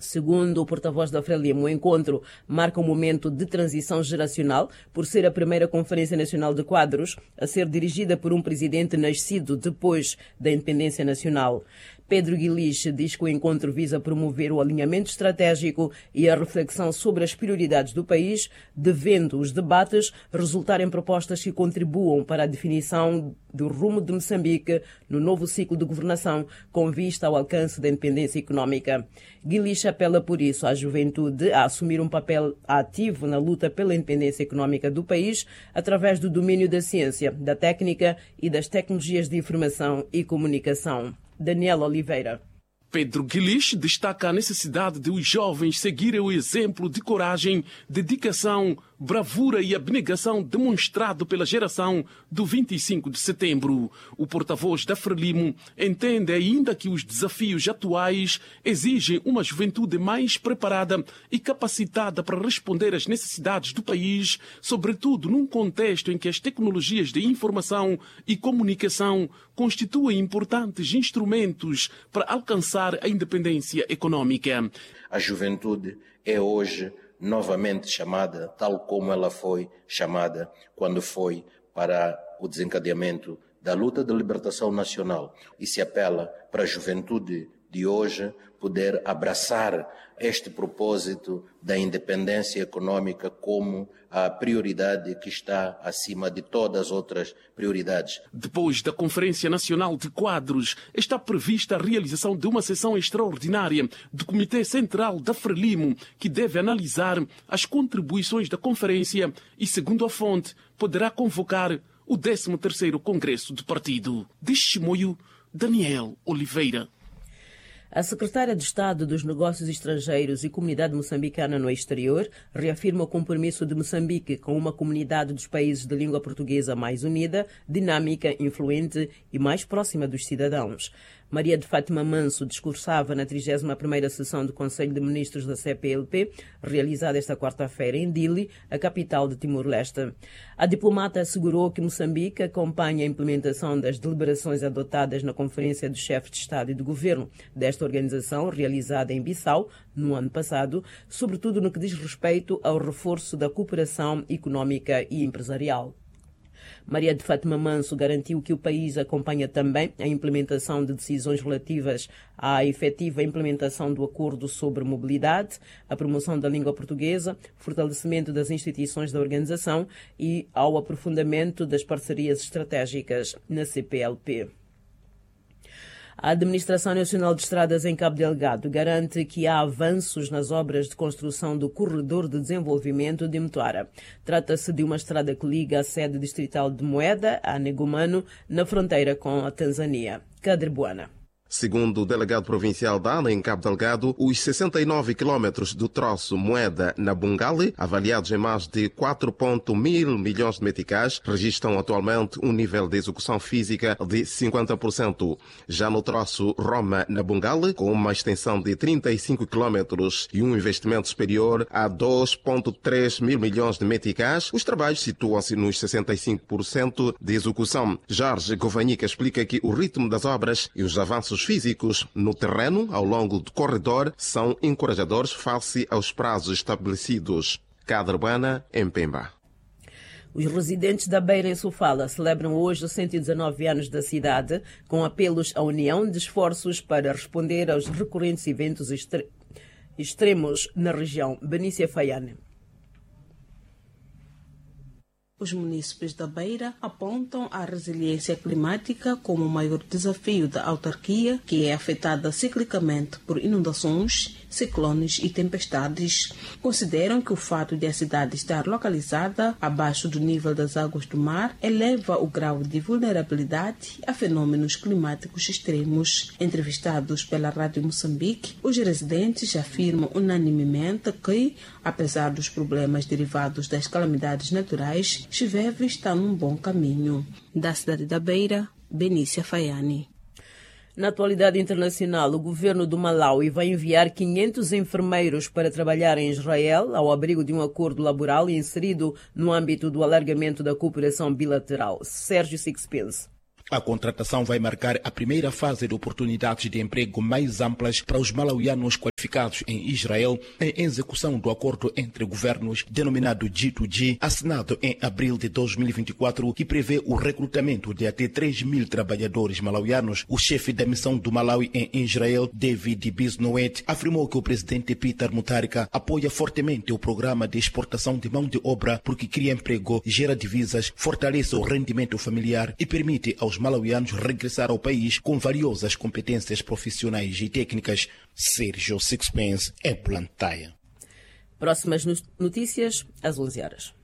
Segundo o porta-voz da Frelimo, o encontro marca um momento de transição geracional por ser a primeira Conferência Nacional de Quadros a ser dirigida por um presidente nascido depois da independência nacional. Pedro Guilich diz que o encontro visa promover o alinhamento estratégico e a reflexão sobre as prioridades do país, devendo os debates resultar em propostas que contribuam para a definição do rumo de Moçambique no novo ciclo de governação com vista ao alcance da independência económica. Guilich apela por isso à juventude a assumir um papel ativo na luta pela independência económica do país através do domínio da ciência, da técnica e das tecnologias de informação e comunicação. Daniel Oliveira. Pedro Guilich destaca a necessidade de os jovens seguirem o exemplo de coragem, dedicação, bravura e abnegação demonstrado pela geração do 25 de setembro. O porta-voz da Frelimo entende ainda que os desafios atuais exigem uma juventude mais preparada e capacitada para responder às necessidades do país, sobretudo num contexto em que as tecnologias de informação e comunicação constituem importantes instrumentos para alcançar a independência econômica. A juventude é hoje novamente chamada, tal como ela foi chamada quando foi para o desencadeamento da luta de libertação nacional. E se apela para a juventude de hoje poder abraçar este propósito da independência econômica como a prioridade que está acima de todas as outras prioridades. Depois da Conferência Nacional de Quadros, está prevista a realização de uma sessão extraordinária do Comitê Central da Frelimo, que deve analisar as contribuições da conferência e, segundo a fonte, poderá convocar o 13º Congresso do Partido. De Chimoio, Daniel Oliveira. A secretária de Estado dos Negócios Estrangeiros e Comunidade Moçambicana no Exterior reafirma o compromisso de Moçambique com uma comunidade dos países de língua portuguesa mais unida, dinâmica, influente e mais próxima dos cidadãos. Maria de Fátima Manso discursava na 31ª sessão do Conselho de Ministros da CPLP, realizada esta quarta-feira em Dili, a capital de Timor-Leste. A diplomata assegurou que Moçambique acompanha a implementação das deliberações adotadas na Conferência dos Chefes de Estado e de Governo desta organização, realizada em Bissau, no ano passado, sobretudo no que diz respeito ao reforço da cooperação económica e empresarial. Maria de Fátima Manso garantiu que o país acompanha também a implementação de decisões relativas à efetiva implementação do Acordo sobre Mobilidade, a promoção da língua portuguesa, fortalecimento das instituições da organização e ao aprofundamento das parcerias estratégicas na CPLP. A Administração Nacional de Estradas em Cabo Delgado garante que há avanços nas obras de construção do Corredor de Desenvolvimento de Mtoara. Trata-se de uma estrada que liga a sede distrital de Moeda a Negumano, na fronteira com a Tanzânia. Cadre Buana. Segundo o delegado provincial da ANA em Cabo Delgado, os 69 quilómetros do troço Moeda na Bungali, avaliados em mais de 4,1 mil milhões de meticais, registram atualmente um nível de execução física de 50%. Já no troço Roma na Bungali, com uma extensão de 35 quilómetros e um investimento superior a 2,3 mil milhões de meticais, os trabalhos situam-se nos 65% de execução. Jorge Govanhica explica que o ritmo das obras e os avanços físicos no terreno ao longo do corredor são encorajadores face aos prazos estabelecidos. Cadrabana, em Pemba. Os residentes da Beira em Sofala celebram hoje os 119 anos da cidade, com apelos à união de esforços para responder aos recorrentes eventos extremos na região. Benícia Faiane. Os munícipes da Beira apontam a resiliência climática como o maior desafio da autarquia, que é afetada ciclicamente por inundações, ciclones e tempestades. Consideram que o fato de a cidade estar localizada abaixo do nível das águas do mar eleva o grau de vulnerabilidade a fenômenos climáticos extremos. Entrevistados pela Rádio Moçambique, os residentes afirmam unanimemente que, apesar dos problemas derivados das calamidades naturais, Chiveve está num bom caminho. Da cidade da Beira, Benícia Faiane. Na atualidade internacional, o governo do Malawi vai enviar 500 enfermeiros para trabalhar em Israel, ao abrigo de um acordo laboral inserido no âmbito do alargamento da cooperação bilateral. Sérgio Sixpence. A contratação vai marcar a primeira fase de oportunidades de emprego mais amplas para os malauianos ficados em Israel em execução do acordo entre governos denominado G2G, assinado em abril de 2024, que prevê o recrutamento de até 3.000 trabalhadores malauianos. O chefe da missão do Malawi em Israel, David Bisnoet, afirmou que o presidente Peter Mutharika apoia fortemente o programa de exportação de mão de obra porque cria emprego, gera divisas, fortalece o rendimento familiar e permite aos malauianos regressar ao país com valiosas competências profissionais e técnicas. Sérgio Sixpence, em Plantaia. Próximas notícias às 11 horas.